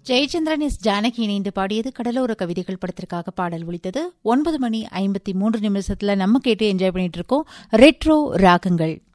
Jayachandran S Janaki இணைந்து பாடியது கடலோர கவிதைகள் படத்திற்காக பாடல் ஒலித்தது. 9 மணி 53 நிமிஷத்துல நம்ம கேட்டு என்ஜாய் பண்ணிட்டு இருக்கோம் ரெட்ரோ ராகங்கள்.